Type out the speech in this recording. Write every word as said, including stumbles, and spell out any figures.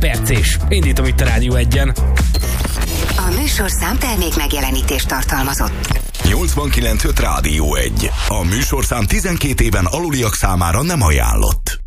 perc és indítom itt a Rádió egyen. A műsorszám termék megjelenítést tartalmazott. nyolcvankilenc öt Rádió egy. A műsorszám tizenkét éven aluliak számára nem ajánlott.